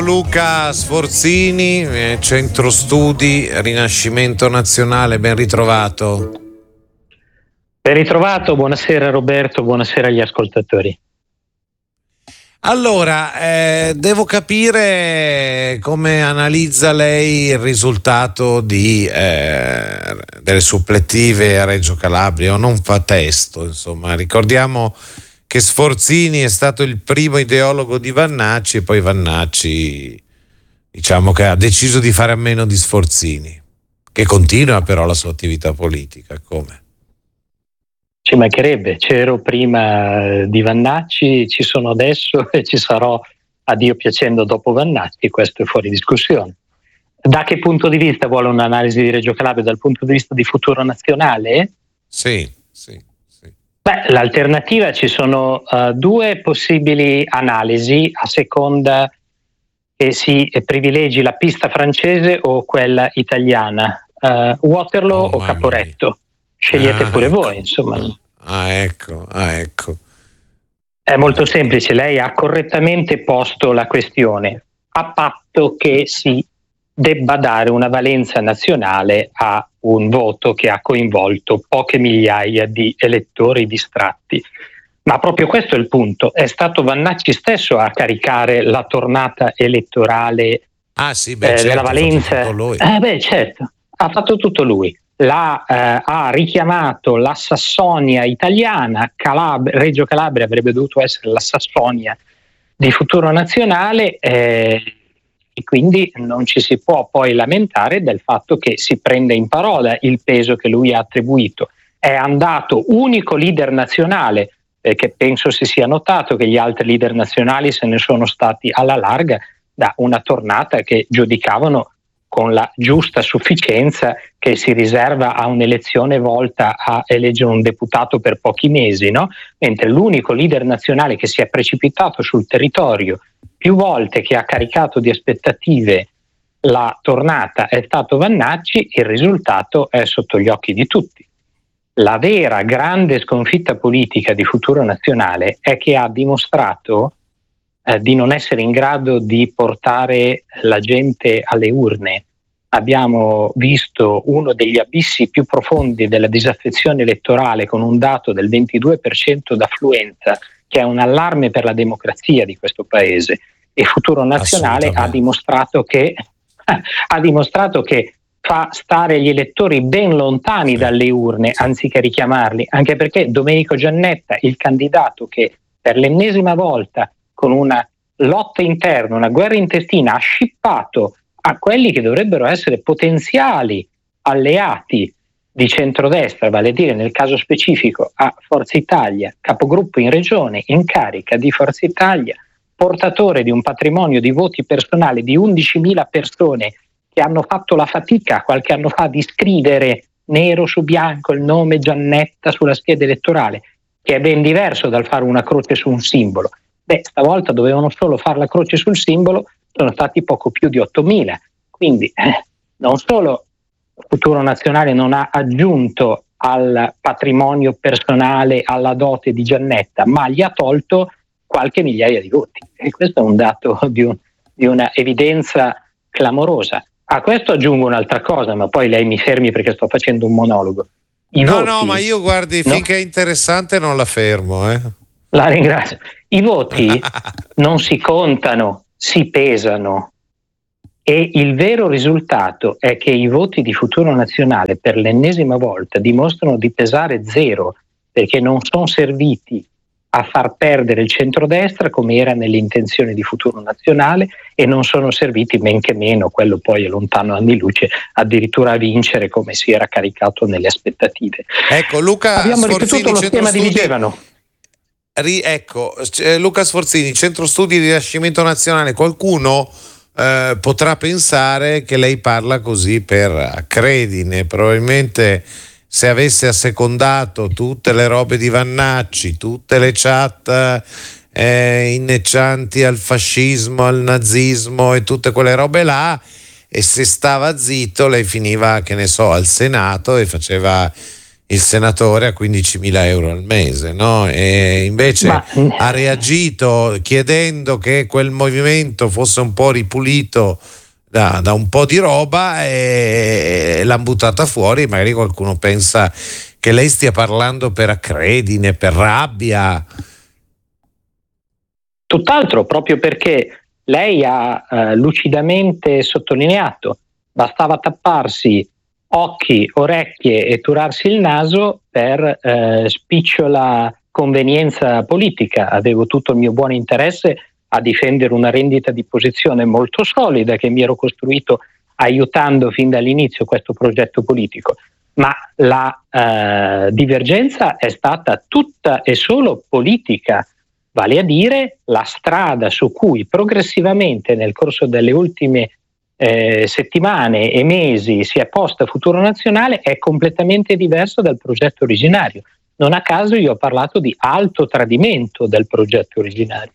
Luca Sforzini, Centro Studi Rinascimento Nazionale, ben ritrovato. Ben ritrovato, buonasera Roberto, buonasera agli ascoltatori. Allora, devo capire come analizza lei il risultato delle suppletive a Reggio Calabria. Non fa testo, insomma. Ricordiamo che Sforzini è stato il primo ideologo di Vannacci e poi Vannacci, diciamo che ha deciso di fare a meno di Sforzini, che continua però la sua attività politica. Come? Ci mancherebbe, c'ero prima di Vannacci, ci sono adesso e ci sarò a Dio piacendo dopo Vannacci, questo è fuori discussione. Da che punto di vista vuole un'analisi di Reggio Calabria? Dal punto di vista di Futuro Nazionale? Sì. Beh, l'alternativa, ci sono due possibili analisi a seconda che si privilegi la pista francese o quella italiana, Waterloo o Caporetto. Scegliete pure voi, insomma. Ecco. È molto semplice, lei ha correttamente posto la questione, a patto che si debba dare una valenza nazionale a un voto che ha coinvolto poche migliaia di elettori distratti. Ma proprio questo è il punto, è stato Vannacci stesso a caricare la tornata elettorale della valenza. Certo, ha fatto tutto lui. Ha richiamato la Sassonia italiana, Reggio Calabria avrebbe dovuto essere la Sassonia di Futuro Nazionale, e quindi non ci si può poi lamentare del fatto che si prende in parola il peso che lui ha attribuito. È andato unico leader nazionale, perché penso si sia notato che gli altri leader nazionali se ne sono stati alla larga da una tornata che giudicavano con la giusta sufficienza che si riserva a un'elezione volta a eleggere un deputato per pochi mesi, no? Mentre l'unico leader nazionale che si è precipitato sul territorio più volte, che ha caricato di aspettative la tornata, è stato Vannacci. Il risultato è sotto gli occhi di tutti. La vera grande sconfitta politica di Futuro Nazionale è che ha dimostrato di non essere in grado di portare la gente alle urne. Abbiamo visto uno degli abissi più profondi della disaffezione elettorale, con un dato del 22% d'affluenza, che è un allarme per la democrazia di questo paese. E Futuro Nazionale ha dimostrato che fa stare gli elettori ben lontani dalle urne, anziché richiamarli, anche perché Domenico Giannetta, il candidato che per l'ennesima volta con una lotta interna, una guerra intestina, ha scippato a quelli che dovrebbero essere potenziali alleati di centrodestra, vale a dire nel caso specifico a Forza Italia, capogruppo in regione, in carica di Forza Italia, portatore di un patrimonio di voti personali di 11.000 persone che hanno fatto la fatica qualche anno fa di scrivere nero su bianco il nome Giannetta sulla scheda elettorale, che è ben diverso dal fare una croce su un simbolo. Stavolta dovevano solo fare la croce sul simbolo, sono stati poco più di 8.000. Quindi non solo Futuro Nazionale non ha aggiunto al patrimonio personale, alla dote di Giannetta, ma gli ha tolto qualche migliaia di voti. E questo è un dato di una evidenza clamorosa. A questo aggiungo un'altra cosa, ma poi lei mi fermi perché sto facendo un monologo. No, ma io guardi, finché è interessante non la fermo. La ringrazio. I voti non si contano, si pesano, e il vero risultato è che i voti di Futuro Nazionale per l'ennesima volta dimostrano di pesare zero, perché non sono serviti a far perdere il centrodestra come era nelle intenzioni di Futuro Nazionale, e non sono serviti, men che meno, quello poi è lontano anni luce, addirittura a vincere come si era caricato nelle aspettative. Ecco, Luca abbiamo Sforzini, ripetuto lo schema di Vigevano. Luca Sforzini, Centro Studi di Rinascimento Nazionale. Qualcuno potrà pensare che lei parla così per accredine. Probabilmente, se avesse assecondato tutte le robe di Vannacci, tutte le chat inneggianti al fascismo, al nazismo e tutte quelle robe là, e se stava zitto lei finiva, che ne so, al Senato e faceva il senatore a 15.000 euro al mese, no? E invece ha reagito chiedendo che quel movimento fosse un po' ripulito da un po' di roba e l'hanno buttata fuori. Magari qualcuno pensa che lei stia parlando per acredine, per rabbia. Tutt'altro, proprio perché lei ha lucidamente sottolineato, bastava tapparsi occhi, orecchie e turarsi il naso per spicciola convenienza politica. Avevo tutto il mio buon interesse a difendere una rendita di posizione molto solida che mi ero costruito aiutando fin dall'inizio questo progetto politico, ma la divergenza è stata tutta e solo politica, vale a dire la strada su cui progressivamente nel corso delle ultime settimane e mesi si è posta Futuro Nazionale è completamente diverso dal progetto originario. Non a caso io ho parlato di alto tradimento del progetto originario.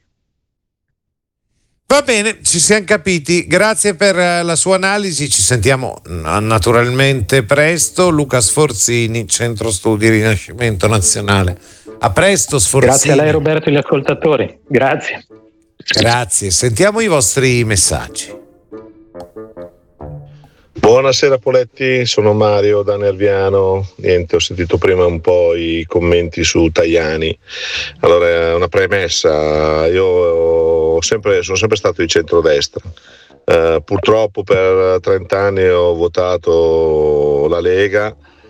Va bene, ci siamo capiti. Grazie per la sua analisi. Ci sentiamo naturalmente presto. Luca Sforzini, Centro Studi Rinascimento Nazionale. A presto, Sforzini. Grazie a lei, Roberto, e agli ascoltatori. Grazie. Grazie. Sentiamo i vostri messaggi. Buonasera Poletti, sono Mario da Nerviano. Niente, ho sentito prima un po' i commenti su Tajani. Allora, una premessa: io sono sempre stato di centrodestra. Purtroppo per 30 anni ho votato la Lega,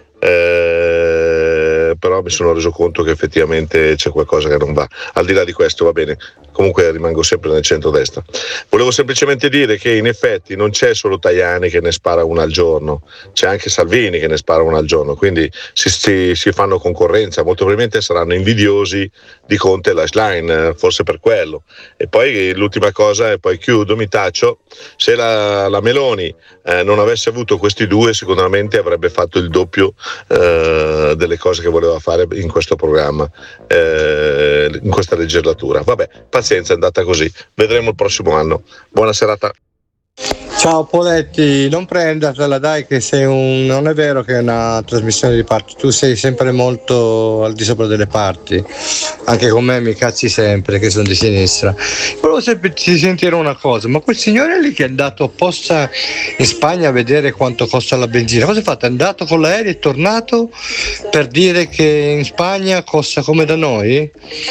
però mi sono reso conto che effettivamente c'è qualcosa che non va. Al di là di questo va bene, comunque rimango sempre nel centrodestra. Volevo semplicemente dire che in effetti non c'è solo Tajani che ne spara una al giorno, c'è anche Salvini che ne spara una al giorno, quindi si fanno concorrenza. Molto probabilmente saranno invidiosi di Conte e la Schlein, forse per quello. E poi l'ultima cosa, e poi chiudo, mi taccio: se la Meloni non avesse avuto questi due, sicuramente avrebbe fatto il doppio delle cose che voleva fare in questo programma, in questa legislatura. Vabbè, pazienza, è andata così, vedremo il prossimo anno. Buona serata. Ciao Poletti, non prendatela dai che non è vero che è una trasmissione di parti, tu sei sempre molto al di sopra delle parti, anche con me mi cazzi sempre che sono di sinistra. Volevo sentire una cosa, ma quel signore lì che è andato apposta in Spagna a vedere quanto costa la benzina, cosa è fatto? È andato con l'aereo e è tornato per dire che in Spagna costa come da noi?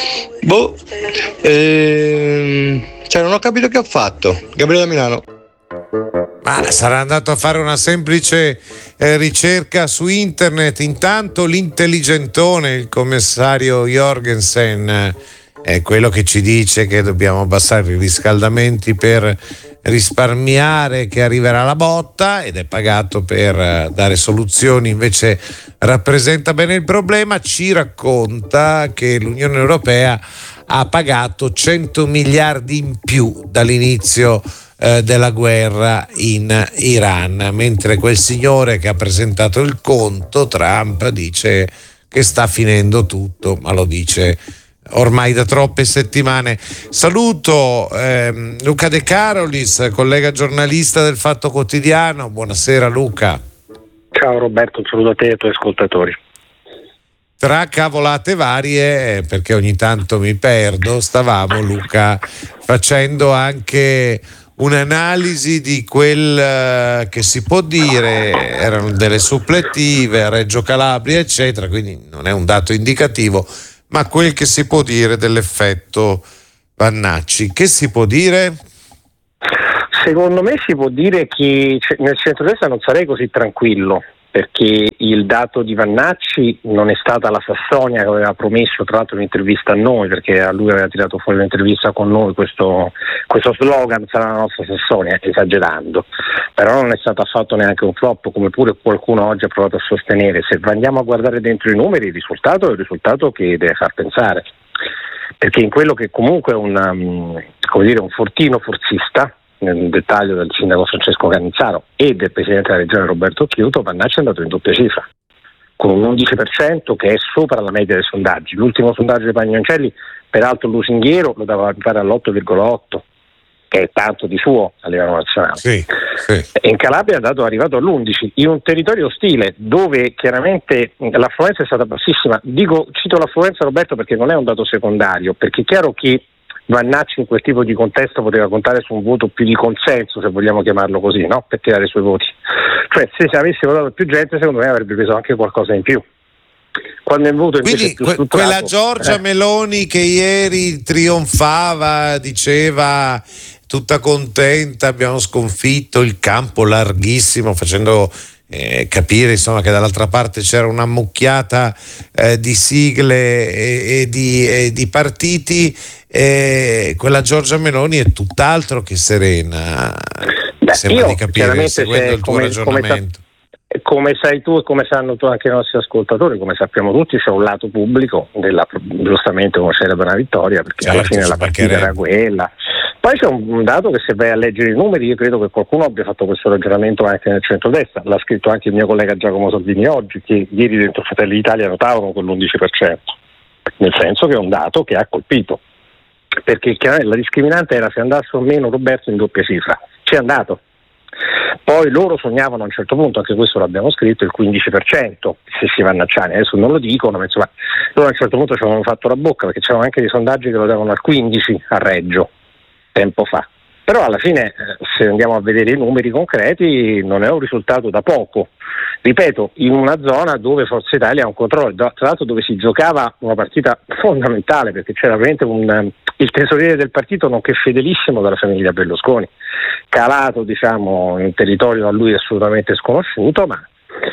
Cioè non ho capito che ha fatto. Gabriele da Milano. Ma sarà andato a fare una semplice ricerca su internet. Intanto l'intelligentone, il commissario Jorgensen, è quello che ci dice che dobbiamo abbassare i riscaldamenti per risparmiare, che arriverà la botta, ed è pagato per dare soluzioni, invece rappresenta bene il problema. Ci racconta che l'Unione Europea ha pagato 100 miliardi in più dall'inizio della guerra in Iran, mentre quel signore che ha presentato il conto, Trump, dice che sta finendo tutto, ma lo dice ormai da troppe settimane. Saluto Luca De Carolis, collega giornalista del Fatto Quotidiano. Buonasera Luca. Ciao Roberto, un saluto a te e ai tuoi ascoltatori. Tra cavolate varie, perché ogni tanto mi perdo, stavamo, Luca, facendo anche un'analisi di quel che si può dire erano delle suppletive a Reggio Calabria eccetera, quindi non è un dato indicativo, ma quel che si può dire dell'effetto Vannacci. Che si può dire? Secondo me si può dire che nel centrodestra non sarei così tranquillo, perché il dato di Vannacci non è stata la Sassonia che aveva promesso, tra l'altro, un'intervista a noi, perché a lui aveva tirato fuori un'intervista con noi, questo slogan sarà la nostra Sassonia, esagerando, però non è stato affatto neanche un flop, come pure qualcuno oggi ha provato a sostenere. Se andiamo a guardare dentro i numeri, il risultato è un risultato che deve far pensare, perché in quello che comunque è un fortino forzista, nel dettaglio del sindaco Francesco Cannizzaro e del presidente della regione Roberto Chiuto, Vannacci è andato in doppia cifra, con un 11% che è sopra la media dei sondaggi. L'ultimo sondaggio dei Pagnoncelli, peraltro lusinghiero, lo dava fare all'8,8%, che è tanto di suo a livello nazionale. Sì. E in Calabria è arrivato all'11, in un territorio ostile dove chiaramente l'affluenza è stata bassissima. Cito l'affluenza, Roberto, perché non è un dato secondario, perché è chiaro che Vannacci in quel tipo di contesto poteva contare su un voto più di consenso, se vogliamo chiamarlo così, no? Per tirare i suoi voti. Cioè, se avesse votato più gente, secondo me avrebbe preso anche qualcosa in più. Quando il voto invece quindi più quella Giorgia Meloni che ieri trionfava, diceva tutta contenta, abbiamo sconfitto il campo larghissimo, facendo capire insomma che dall'altra parte c'era una mucchiata di sigle e di partiti, quella Giorgia Meloni è tutt'altro che serena. Sembra di capire, seguendo il tuo ragionamento. Come sai tu e come sanno anche i nostri ascoltatori, come sappiamo tutti, c'è un lato pubblico giustamente come celebra una vittoria, perché alla fine la partita era quella. Poi c'è un dato che, se vai a leggere i numeri, io credo che qualcuno abbia fatto questo ragionamento anche nel centrodestra, l'ha scritto anche il mio collega Giacomo Salvini oggi, che ieri dentro Fratelli d'Italia notavano quell'11%, nel senso che è un dato che ha colpito, perché chiaramente la discriminante era se andasse o meno Roberto in doppia cifra, c'è andato. Poi loro sognavano a un certo punto, anche questo l'abbiamo scritto, il 15%, se si Vannacciani, adesso non lo dicono, ma insomma loro a un certo punto ci avevano fatto la bocca, perché c'erano anche dei sondaggi che lo davano al 15% a Reggio tempo fa. Però alla fine, se andiamo a vedere i numeri concreti, non è un risultato da poco. Ripeto, in una zona dove Forza Italia ha un controllo, tra l'altro dove si giocava una partita fondamentale, perché c'era veramente il tesoriere del partito, nonché fedelissimo della famiglia Berlusconi, calato in un territorio a lui assolutamente sconosciuto, ma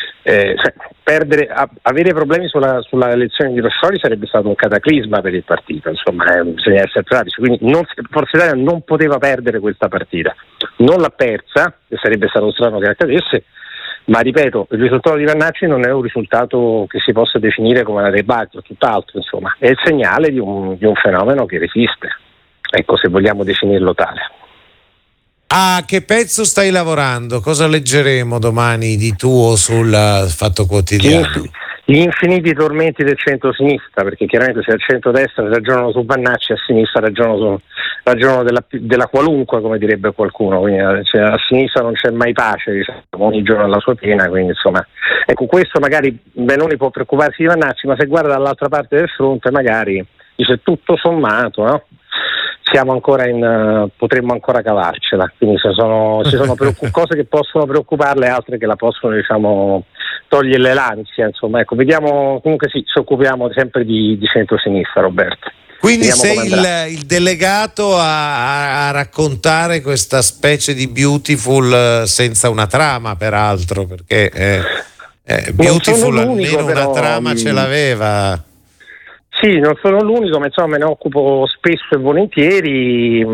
avere problemi sulla elezione di Rossoli sarebbe stato un cataclisma per il partito, insomma bisogna essere pratici, quindi Forza Italia non poteva perdere questa partita, non l'ha persa, e sarebbe stato strano che accadesse, ma ripeto, il risultato di Vannacci non è un risultato che si possa definire come una debacle, tutt'altro, insomma è il segnale di un fenomeno che resiste, ecco, se vogliamo definirlo tale. A che pezzo stai lavorando? Cosa leggeremo domani di tuo sul Fatto Quotidiano? Gli infiniti tormenti del centro-sinistra, perché chiaramente se al centro-destra ragionano su Vannacci, a sinistra ragionano della qualunque, come direbbe qualcuno, quindi a sinistra non c'è mai pace, diciamo, ogni giorno alla sua pena, quindi insomma, ecco, questo magari Meloni può preoccuparsi di Vannacci, ma se guarda dall'altra parte del fronte magari dice tutto sommato, no? Siamo ancora potremmo ancora cavarcela, quindi ci sono cose che possono preoccuparle, altre che la possono, diciamo, toglierle l'ansia, insomma, ecco, vediamo, comunque sì, ci occupiamo sempre di centro-sinistra, Roberto. Quindi sei il delegato a raccontare questa specie di Beautiful senza una trama, peraltro, perché Beautiful almeno una trama ce l'aveva. Sì, non sono l'unico, ma insomma me ne occupo spesso e volentieri,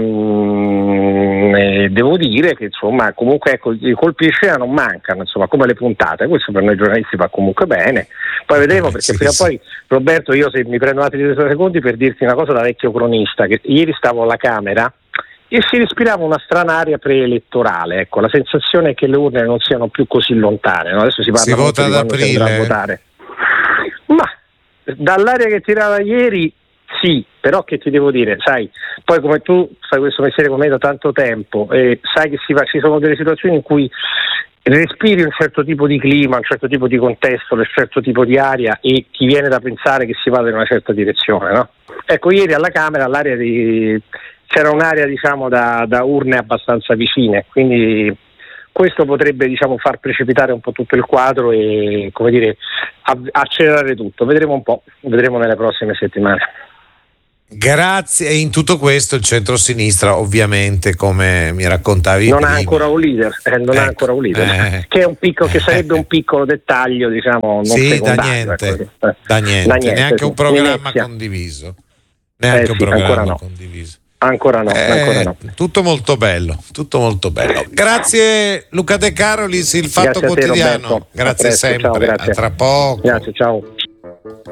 devo dire che insomma comunque ecco, i colpi di scena non mancano, insomma, come le puntate, questo per noi giornalisti va comunque bene. Poi vedremo, perché prima o poi, Roberto, io se mi prendo altri 2 secondi per dirti una cosa da vecchio cronista, che ieri stavo alla Camera e si respirava una strana aria preelettorale, ecco, la sensazione è che le urne non siano più così lontane, no? Adesso si parla molto di quando si andrà a votare. Ma dall'aria che tirava ieri sì, però che ti devo dire, sai, poi come tu fai questo mestiere con me da tanto tempo e sai che ci sono delle situazioni in cui respiri un certo tipo di clima, un certo tipo di contesto, un certo tipo di aria e ti viene da pensare che si vada in una certa direzione, no? Ecco, ieri alla Camera c'era un'area, diciamo, da urne abbastanza vicine, quindi questo potrebbe, diciamo, far precipitare un po' tutto il quadro e, come dire, accelerare tutto. Vedremo un po', vedremo nelle prossime settimane. Grazie. E in tutto questo il centro-sinistra, ovviamente, come mi raccontavi non prima, ha ancora un leader, ha ancora un leader, che è un che sarebbe un piccolo dettaglio, diciamo, non secondario. Da niente, neanche un programma condiviso. Ancora no. Tutto molto bello. Grazie Luca De Carolis, il Fatto Quotidiano. Grazie sempre. Ciao, grazie. A tra poco. Grazie, ciao.